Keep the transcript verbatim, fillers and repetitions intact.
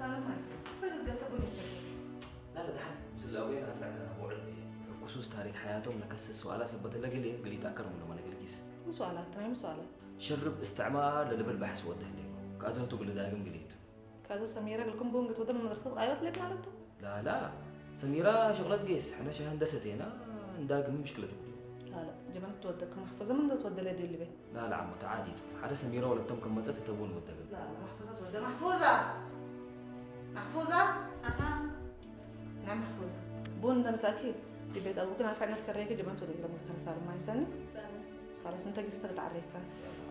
أنا ما بس تقصبوني سبب لا لا ده حد سلاوين أنا فعلا أقول به خصوص تاريخ حياتهم لكسس سؤالات سبت لك ليه قلي تأكرهم لما أنا قليس مو سؤالات ترى مو سؤالات شرب استعمار للي بالبحث وده ليه كذا تقول دائما قليت كذا سميرة قلكم بونج تودم من المدرسة أيوة ليك مالته لا لا سميرة شغلة قيس احنا شهر هندستين نداق مشكلة لا لا جبنا تودك محفظة من تودى لي اللي بيه لا لا عمو تعادي حدا سميرة ولا تم كم مزت تبون ودق لا لا محفظة تودى محفوظة محفوظة أها نعم محفوظة بون ده مساكين دي بيت أبوك أنا فعلا تكريك جبنا تودى لما كان صار ما يسني خلاص أنت قصتك تعريك